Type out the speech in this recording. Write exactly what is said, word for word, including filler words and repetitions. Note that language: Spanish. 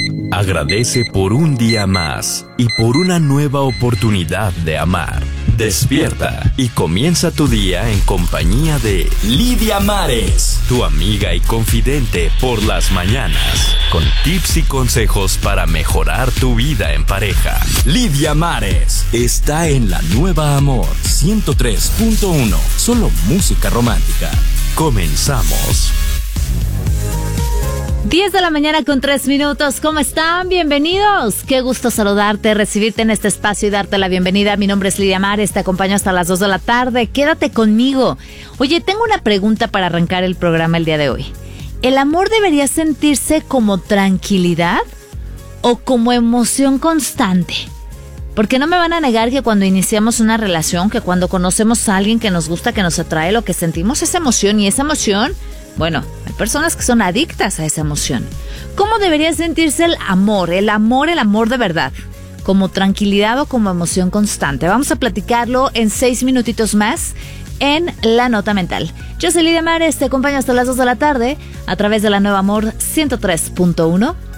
Agradece por un día más y por una nueva oportunidad de amar. Despierta y comienza tu día en compañía de Lidia Mares, tu amiga y confidente por las mañanas, con tips y consejos para mejorar tu vida en pareja. Lidia Mares está en La Nueva Amor ciento tres punto uno, solo música romántica. Comenzamos. diez de la mañana con tres minutos. ¿Cómo están? Bienvenidos. Qué gusto saludarte, recibirte en este espacio y darte la bienvenida. Mi nombre es Lidia Mares, te acompaño hasta las dos de la tarde. Quédate conmigo. Oye, tengo una pregunta para arrancar el programa el día de hoy. ¿El amor debería sentirse como tranquilidad o como emoción constante? Porque no me van a negar que cuando iniciamos una relación, que cuando conocemos a alguien que nos gusta, que nos atrae, lo que sentimos es emoción, y esa emoción, bueno, hay personas que son adictas a esa emoción. ¿Cómo debería sentirse el amor? El amor, el amor de verdad. ¿Como tranquilidad o como emoción constante? Vamos a platicarlo en seis minutitos más en La Nota Mental. Yo soy Lidia Mares, te acompaño hasta las dos de la tarde a través de La Nueva Amor ciento tres punto uno.